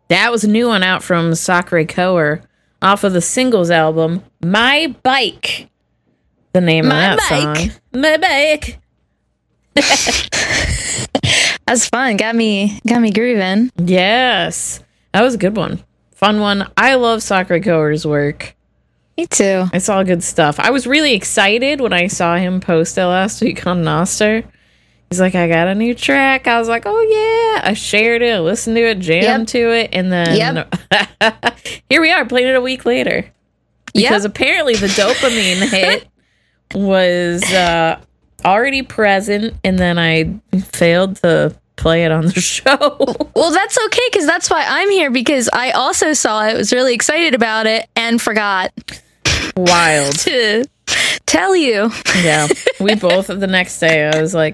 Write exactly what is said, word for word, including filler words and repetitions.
That was a new one out from Sakura Koer off of the singles album, My Bike. The name My of that bike. song. My Bike. That's fun. Got me, got me grooving. Yes. That was a good one. Fun one. I love Sakura Koer's work. Me too. It's all good stuff. I was really excited when I saw him post it last week on Noster. He's like, I got a new track. I was like, oh yeah. I shared it, listened to it, jammed Yep. to it, and then Yep. here we are playing it a week later. Because Yep. apparently the dopamine hit was uh, already present, and then I failed to play it on the show. Well, that's okay, because that's why I'm here, because I also saw it, was really excited about it, and forgot Wild. to tell you. Yeah. We both, the next day, I was like,